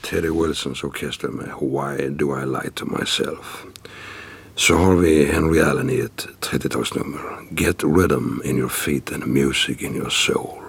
Teddy Wilsons orkester med Why Do I Lie To Myself. Så har vi Henry Allen i ett 30-talsnummer. Get rhythm in your feet and music in your soul.